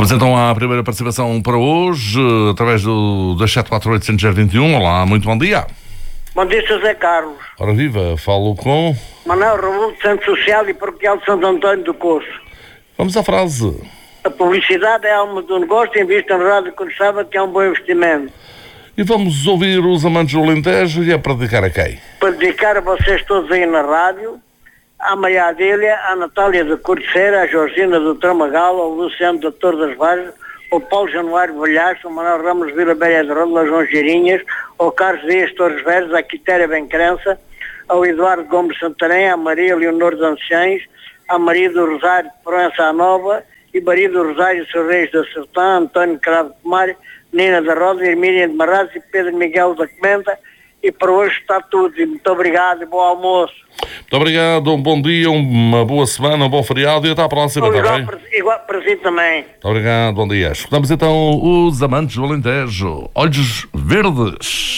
Vamos então à primeira participação para hoje, através do 274-821. Olá, muito bom dia. Bom dia, Sr. José Carlos. Ora viva, falo com... Manuel Raul, Centro Social e Paroquial de Santo António do Coço. Vamos à frase. A publicidade é a alma do negócio, invista no rádio quando sabe que é um bom investimento. E vamos ouvir os amantes do Alentejo e a predicar a quem? Para dedicar a vocês todos aí na rádio, à Maria Adélia, à Natália da Corteira, à Georgina do Tramagal, ao Luciano da Torre das Vargas, ao Paulo Januário Valhaço, ao Manuel Ramos Vila Bélia de Roda, ao João Girinhas, ao Carlos Dias Torres Verdes, à Quitéria Bencrença, ao Eduardo Gomes Santarém, à Maria Leonor de Anciães, à Maria do Rosário de Proença à Nova e Maria do Rosário de Reis da Sertã, António Cravo de Tomar, Nina da Rosa, Hermínia de Marraz e Pedro Miguel da Comenda. E para hoje está tudo. E muito obrigado e bom almoço. Muito obrigado, um bom dia, uma boa semana, um bom feriado e até à próxima, está bem? Igual para si também. Muito obrigado, bom dia. Escutamos então os amantes do Alentejo. Olhos Verdes.